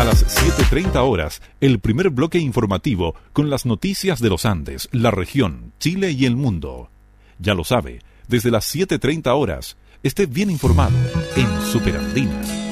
A las 7:30 horas, el primer bloque informativo con las noticias de los Andes, la región, Chile y el mundo. Ya lo sabe, desde las 7:30 horas, esté bien informado en Superandina.